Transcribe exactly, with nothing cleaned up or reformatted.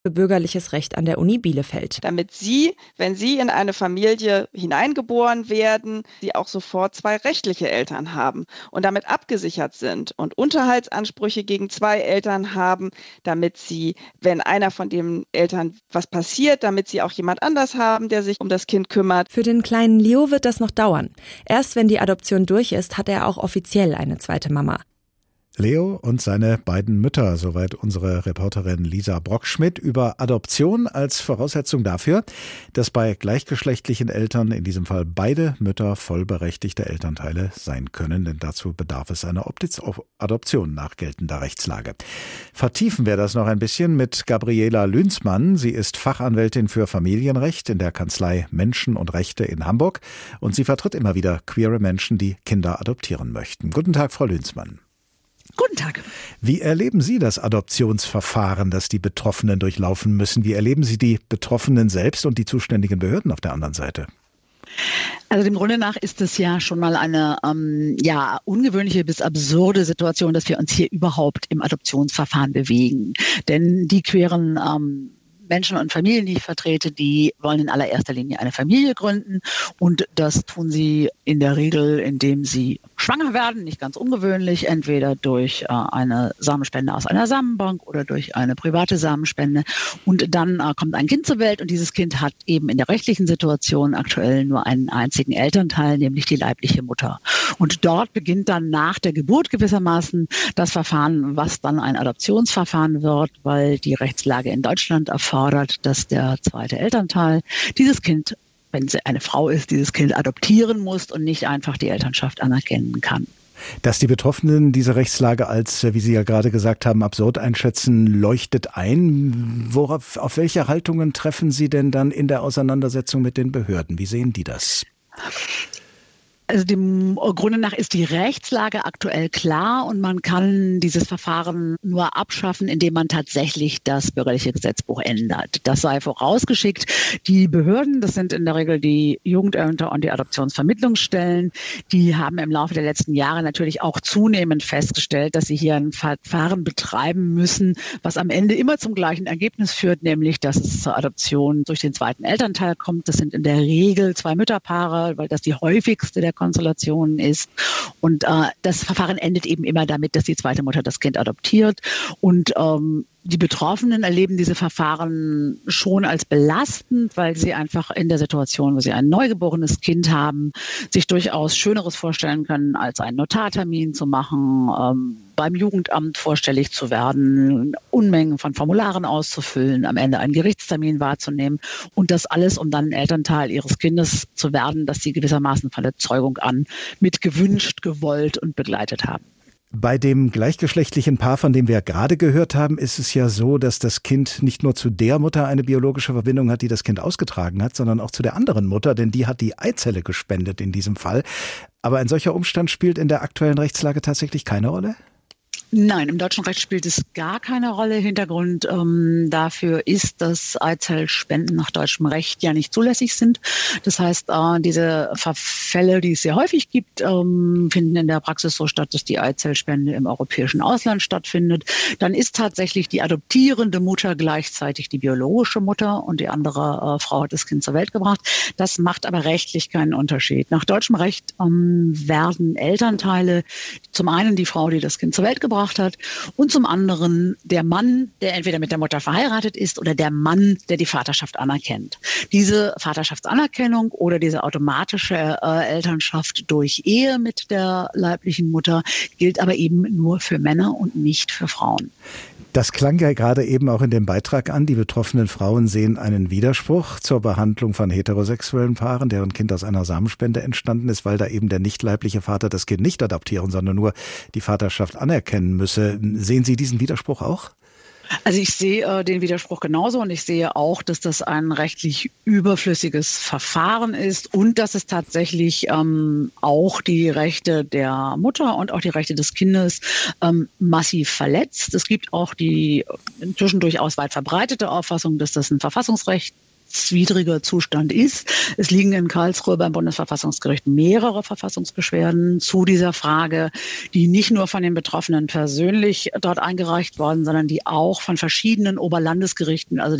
für bürgerliches Recht an der Uni Bielefeld. Damit Sie, wenn Sie in eine Familie hineingeboren werden, Sie auch sofort zwei rechtliche Eltern haben und damit abgesichert sind und Unterhaltsansprüche gegen zwei Eltern haben, damit Sie, wenn einer von den Eltern was passiert, damit Sie auch jemand anders haben, der sich um das Kind kümmert. Für den kleinen Leo wird das noch dauern. Erst wenn die Adoption durch ist, hat er auch offiziell eine zweite Mama. Leo und seine beiden Mütter, soweit unsere Reporterin Lisa Brockschmidt, über Adoption als Voraussetzung dafür, dass bei gleichgeschlechtlichen Eltern, in diesem Fall beide Mütter, vollberechtigte Elternteile sein können, denn dazu bedarf es einer Adoption nach geltender Rechtslage. Vertiefen wir das noch ein bisschen mit Gabriela Lünzmann. Sie ist Fachanwältin für Familienrecht in der Kanzlei Menschen und Rechte in Hamburg und sie vertritt immer wieder queere Menschen, die Kinder adoptieren möchten. Guten Tag, Frau Lünzmann. Guten Tag. Wie erleben Sie das Adoptionsverfahren, das die Betroffenen durchlaufen müssen? Wie erleben Sie die Betroffenen selbst und die zuständigen Behörden auf der anderen Seite? Also dem Grunde nach ist es ja schon mal eine ähm, ja ungewöhnliche bis absurde Situation, dass wir uns hier überhaupt im Adoptionsverfahren bewegen. Denn die queeren ähm, Menschen und Familien, die ich vertrete, die wollen in allererster Linie eine Familie gründen und das tun sie in der Regel, indem sie schwanger werden, nicht ganz ungewöhnlich, entweder durch äh, eine Samenspende aus einer Samenbank oder durch eine private Samenspende und dann äh, kommt ein Kind zur Welt und dieses Kind hat eben in der rechtlichen Situation aktuell nur einen einzigen Elternteil, nämlich die leibliche Mutter. Und dort beginnt dann nach der Geburt gewissermaßen das Verfahren, was dann ein Adoptionsverfahren wird, weil die Rechtslage in Deutschland erfordert, dass der zweite Elternteil dieses Kind, wenn sie eine Frau ist, dieses Kind adoptieren muss und nicht einfach die Elternschaft anerkennen kann. Dass die Betroffenen diese Rechtslage als, wie Sie ja gerade gesagt haben, absurd einschätzen, leuchtet ein. Worauf, auf welche Haltungen treffen Sie denn dann in der Auseinandersetzung mit den Behörden? Wie sehen die das? Also dem Grunde nach ist die Rechtslage aktuell klar und man kann dieses Verfahren nur abschaffen, indem man tatsächlich das bürgerliche Gesetzbuch ändert. Das sei vorausgeschickt. Die Behörden, das sind in der Regel die Jugendämter und die Adoptionsvermittlungsstellen, die haben im Laufe der letzten Jahre natürlich auch zunehmend festgestellt, dass sie hier ein Verfahren betreiben müssen, was am Ende immer zum gleichen Ergebnis führt, nämlich dass es zur Adoption durch den zweiten Elternteil kommt. Das sind in der Regel zwei Mütterpaare, weil das die häufigste der Konstellationen ist. Und äh, das Verfahren endet eben immer damit, dass die zweite Mutter das Kind adoptiert. Und ähm, die Betroffenen erleben diese Verfahren schon als belastend, weil sie einfach in der Situation, wo sie ein neugeborenes Kind haben, sich durchaus Schöneres vorstellen können, als einen Notartermin zu machen, ähm, beim Jugendamt vorstellig zu werden, Unmengen von Formularen auszufüllen, am Ende einen Gerichtstermin wahrzunehmen und das alles, um dann ein Elternteil ihres Kindes zu werden, das sie gewissermaßen von der Zeugung an mit gewünscht, gewollt und begleitet haben. Bei dem gleichgeschlechtlichen Paar, von dem wir gerade gehört haben, ist es ja so, dass das Kind nicht nur zu der Mutter eine biologische Verbindung hat, die das Kind ausgetragen hat, sondern auch zu der anderen Mutter, denn die hat die Eizelle gespendet in diesem Fall. Aber ein solcher Umstand spielt in der aktuellen Rechtslage tatsächlich keine Rolle? Nein, im deutschen Recht spielt es gar keine Rolle. Hintergrund ähm, dafür ist, dass Eizellspenden nach deutschem Recht ja nicht zulässig sind. Das heißt, äh, diese Fälle, die es sehr häufig gibt, ähm, finden in der Praxis so statt, dass die Eizellspende im europäischen Ausland stattfindet. Dann ist tatsächlich die adoptierende Mutter gleichzeitig die biologische Mutter und die andere äh, Frau hat das Kind zur Welt gebracht. Das macht aber rechtlich keinen Unterschied. Nach deutschem Recht ähm, werden Elternteile, zum einen die Frau, die das Kind zur Welt gebracht hat und zum anderen der Mann, der entweder mit der Mutter verheiratet ist oder der Mann, der die Vaterschaft anerkennt. Diese Vaterschaftsanerkennung oder diese automatische äh, Elternschaft durch Ehe mit der leiblichen Mutter gilt aber eben nur für Männer und nicht für Frauen. Das klang ja gerade eben auch in dem Beitrag an. Die betroffenen Frauen sehen einen Widerspruch zur Behandlung von heterosexuellen Paaren, deren Kind aus einer Samenspende entstanden ist, weil da eben der nicht leibliche Vater das Kind nicht adoptieren, sondern nur die Vaterschaft anerkennen müsse. Sehen Sie diesen Widerspruch auch? Also ich sehe äh, den Widerspruch genauso und ich sehe auch, dass das ein rechtlich überflüssiges Verfahren ist und dass es tatsächlich ähm, auch die Rechte der Mutter und auch die Rechte des Kindes ähm, massiv verletzt. Es gibt auch die inzwischen durchaus weit verbreitete Auffassung, dass das ein Verfassungsrecht rechtswidriger Zustand ist. Es liegen in Karlsruhe beim Bundesverfassungsgericht mehrere Verfassungsbeschwerden zu dieser Frage, die nicht nur von den Betroffenen persönlich dort eingereicht worden, sondern die auch von verschiedenen Oberlandesgerichten, also